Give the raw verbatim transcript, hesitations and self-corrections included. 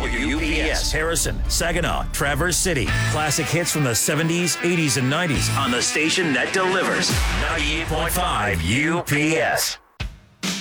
W P S, Harrison, Saginaw, Traverse City. Classic hits from the seventies, eighties, and nineties on the station that delivers. ninety-eight point five U P S.